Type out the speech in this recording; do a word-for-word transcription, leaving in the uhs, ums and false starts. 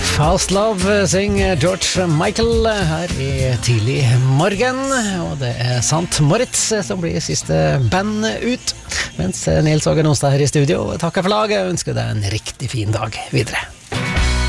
Fast Love synger George Michael her i tidlig morgen, og det er Sant Moritz som blir siste band ut, mens Nils Åge Nonstad her i studio takker for laget og ønsker deg en riktig fin dag videre.